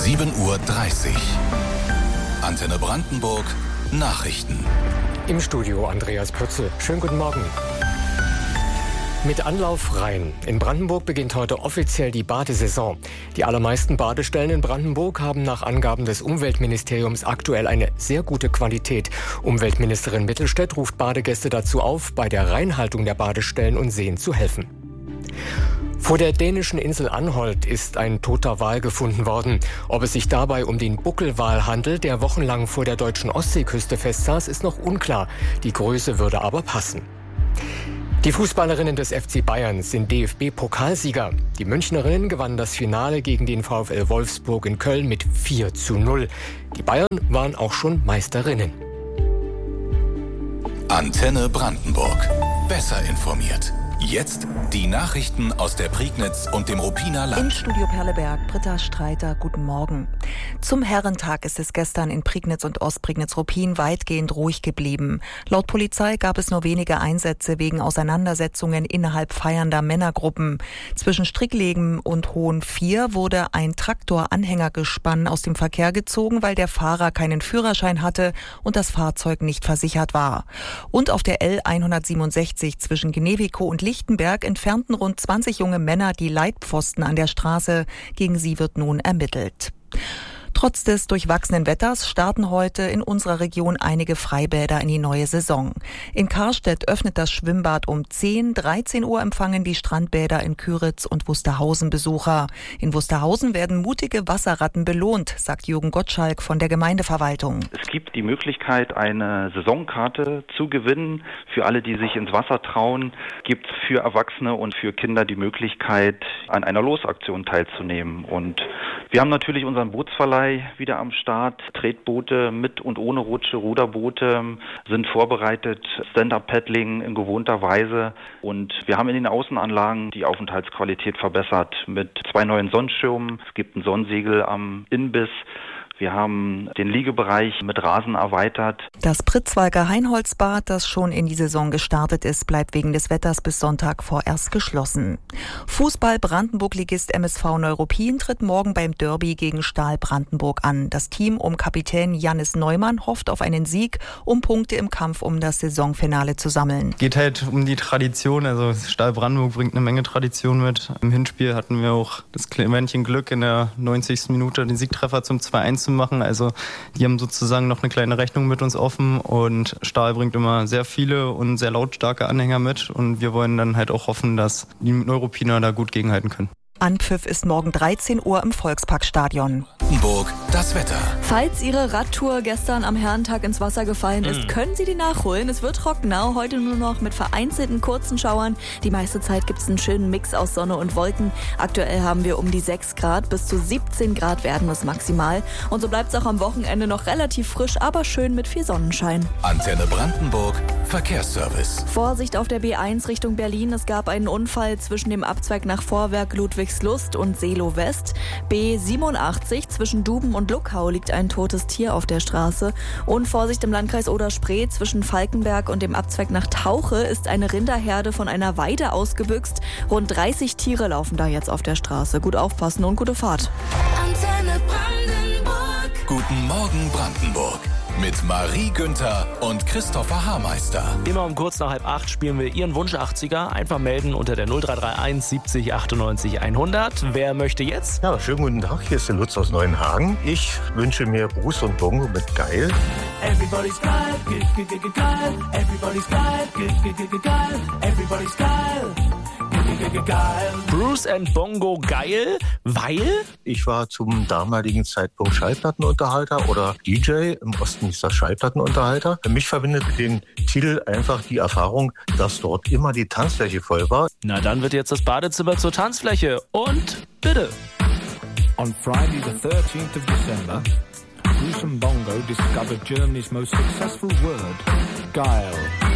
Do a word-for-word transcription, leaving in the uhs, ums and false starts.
sieben Uhr dreißig. Antenne Brandenburg Nachrichten. Im Studio Andreas Pützel. Schönen guten Morgen. Mit Anlauf Rhein. In Brandenburg beginnt heute offiziell die Badesaison. Die allermeisten Badestellen in Brandenburg haben nach Angaben des Umweltministeriums aktuell eine sehr gute Qualität. Umweltministerin Mittelstädt ruft Badegäste dazu auf, bei der Reinhaltung der Badestellen und Seen zu helfen. Vor der dänischen Insel Anholt ist ein toter Wal gefunden worden. Ob es sich dabei um den Buckelwal handelt, der wochenlang vor der deutschen Ostseeküste festsaß, ist noch unklar. Die Größe würde aber passen. Die Fußballerinnen des F C Bayern sind D F B-Pokalsieger. Die Münchnerinnen gewannen das Finale gegen den VfL Wolfsburg in Köln mit vier zu null. Die Bayern waren auch schon Meisterinnen. Antenne Brandenburg. Besser informiert. Jetzt die Nachrichten aus der Prignitz und dem Ruppiner Land. Im Studio Perleberg, Britta Streiter, guten Morgen. Zum Herrentag ist es gestern in Prignitz und Ostprignitz-Ruppin weitgehend ruhig geblieben. Laut Polizei gab es nur wenige Einsätze wegen Auseinandersetzungen innerhalb feiernder Männergruppen. Zwischen Strickleben und Hohen Vier wurde ein Traktor-Anhängergespann aus dem Verkehr gezogen, weil der Fahrer keinen Führerschein hatte und das Fahrzeug nicht versichert war. Und auf der L hundertsiebenundsechzig zwischen Gnewikow und Lichtenberg entfernten rund zwanzig junge Männer die Leitpfosten an der Straße. Gegen sie wird nun ermittelt. Trotz des durchwachsenen Wetters starten heute in unserer Region einige Freibäder in die neue Saison. In Karstedt öffnet das Schwimmbad um zehn, dreizehn Uhr empfangen die Strandbäder in Küritz und Wusterhausen Besucher. In Wusterhausen werden mutige Wasserratten belohnt, sagt Jürgen Gottschalk von der Gemeindeverwaltung. Es gibt die Möglichkeit, eine Saisonkarte zu gewinnen. Für alle, die sich ins Wasser trauen, gibt es für Erwachsene und für Kinder die Möglichkeit, an einer Losaktion teilzunehmen. Und wir haben natürlich unseren Bootsverleih wieder am Start. Tretboote mit und ohne Rutsche, Ruderboote sind vorbereitet, Stand-Up-Paddling in gewohnter Weise. Und wir haben in den Außenanlagen die Aufenthaltsqualität verbessert mit zwei neuen Sonnenschirmen. Es gibt ein Sonnensegel am Inbiss. Wir haben den Liegebereich mit Rasen erweitert. Das Pritzwalker Heinholzbad, das schon in die Saison gestartet ist, bleibt wegen des Wetters bis Sonntag vorerst geschlossen. Fußball Brandenburg-Ligist M S V Neuruppin tritt morgen beim Derby gegen Stahl Brandenburg an. Das Team um Kapitän Jannis Neumann hofft auf einen Sieg, um Punkte im Kampf um das Saisonfinale zu sammeln. Geht halt um die Tradition. Also Stahl Brandenburg bringt eine Menge Tradition mit. Im Hinspiel hatten wir auch das Quäntchen Glück, in der neunzigsten Minute den Siegtreffer zum zwei eins zu machen. Also die haben sozusagen noch eine kleine Rechnung mit uns offen und Stahl bringt immer sehr viele und sehr lautstarke Anhänger mit und wir wollen dann halt auch hoffen, dass die Neuruppiner da gut gegenhalten können. Anpfiff ist morgen dreizehn Uhr im Volksparkstadion. Brandenburg, das Wetter. Falls Ihre Radtour gestern am Herrentag ins Wasser gefallen ist, mm. können Sie die nachholen. Es wird trockener, heute nur noch mit vereinzelten kurzen Schauern. Die meiste Zeit gibt es einen schönen Mix aus Sonne und Wolken. Aktuell haben wir um die sechs Grad, bis zu siebzehn Grad werden es maximal. Und so bleibt es auch am Wochenende noch relativ frisch, aber schön mit viel Sonnenschein. Antenne Brandenburg, Verkehrsservice. Vorsicht auf der B eins Richtung Berlin. Es gab einen Unfall zwischen dem Abzweig nach Vorwerk Ludwigslust und Seelow West. B siebenundachtzig zwischen Duben und Luckau liegt ein totes Tier auf der Straße. Und Vorsicht im Landkreis Oder-Spree zwischen Falkenberg und dem Abzweig nach Tauche ist eine Rinderherde von einer Weide ausgebüxt. Rund dreißig Tiere laufen da jetzt auf der Straße. Gut aufpassen und gute Fahrt. Antenne Brandenburg. Guten Morgen Brandenburg. Mit Marie Günther und Christopher Haarmeister. Immer um kurz nach halb acht spielen wir Ihren Wunsch achtziger. Einfach melden unter der null drei drei eins siebzig achtundneunzig hundert. Wer möchte jetzt? Ja, schönen guten Tag. Hier ist der Lutz aus Neuenhagen. Ich wünsche mir Bruce und Bongo mit Geil. Everybody's geil, geil, geil, geil. Everybody's geil, geil, geil, geil. Everybody's geil. Bruce and Bongo geil, weil? Ich war zum damaligen Zeitpunkt Schallplattenunterhalter oder D J, im Osten hieß das Schallplattenunterhalter. Für mich verbindet den Titel einfach die Erfahrung, dass dort immer die Tanzfläche voll war. Na, dann wird jetzt das Badezimmer zur Tanzfläche. Und bitte. On Friday the thirteenth of December, Bruce and Bongo discovered Germany's most successful word, geil.